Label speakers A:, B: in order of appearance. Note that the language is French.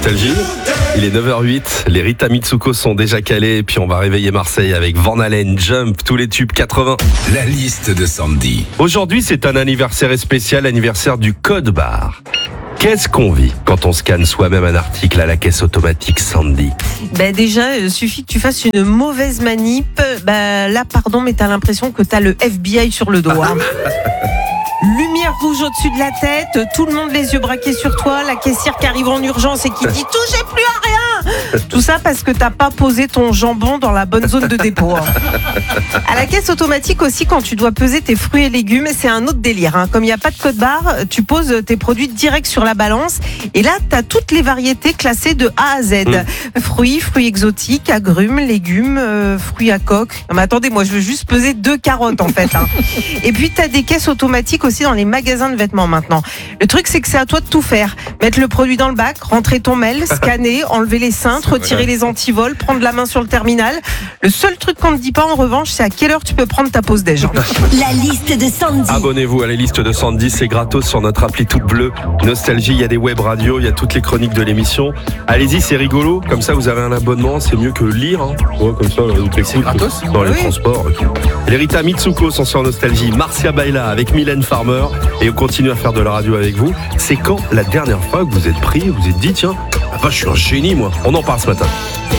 A: Nostalgie. Il est 9h08, les Rita Mitsuko sont déjà calés et puis on va réveiller Marseille avec Van Halen, Jump, tous les tubes 80.
B: La liste de Sandy.
A: Aujourd'hui, c'est un anniversaire spécial, anniversaire du code barre. Qu'est-ce qu'on vit quand on scanne soi-même un article à la caisse automatique, Sandy?
C: Déjà, suffit que tu fasses une mauvaise manip. Là, pardon, mais t'as l'impression que t'as le FBI sur le dos. Hein. Lumière rouge au-dessus de la tête, tout le monde les yeux braqués sur toi, la caissière qui arrive en urgence et qui dit « touchez plus à rien !» Tout ça parce que t'as pas posé ton jambon dans la bonne zone de dépôt. Hein. À la caisse automatique aussi, quand tu dois peser tes fruits et légumes, c'est un autre délire. Hein. Comme il n'y a pas de code barre, tu poses tes produits direct sur la balance et là, t'as toutes les variétés classées de A à Z. Fruits exotiques, agrumes, légumes, fruits à coque. Non mais attendez, moi je veux juste peser 2 carottes en fait. Hein. Et puis t'as des caisses automatiques aussi dans les magasins de vêtements maintenant. Le truc c'est que c'est à toi de tout faire. Mettre le produit dans le bac, rentrer ton mail, scanner, enlever les cintres, retirer les antivols, prendre la main sur le terminal. Le seul truc qu'on ne dit pas en revanche, c'est à quelle heure tu peux prendre ta pause déj.
D: La liste de Sandy.
A: Abonnez-vous à la liste de Sandy, c'est gratos sur notre appli toute bleue. Nostalgie, il y a des web radios, il y a toutes les chroniques de l'émission. Allez-y, c'est rigolo. Comme ça, vous avez un abonnement, c'est mieux que lire. Hein. Ouais, comme ça, vous
B: C'est gratos
A: dans les transports. Les Rita Mitsuko sont sur Nostalgie. Marcia Baila avec Mylène Farmer. Et on continue à faire de la radio avec vous. C'est quand la dernière fois que vous êtes pris, vous êtes dit, tiens, je suis un génie, moi. On en parle ce matin.